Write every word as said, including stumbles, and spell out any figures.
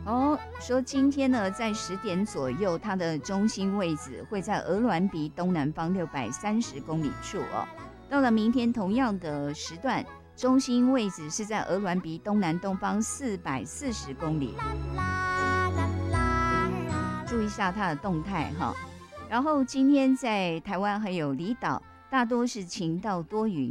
哦，说今天呢，在十点左右，它的中心位置会在鹅銮鼻东南方六百三十公里处哦。到了明天同样的时段，中心位置是在鹅銮鼻东南东方四百四十公里，注意一下它的动态哈。然后今天在台湾还有离岛，大多是晴到多云。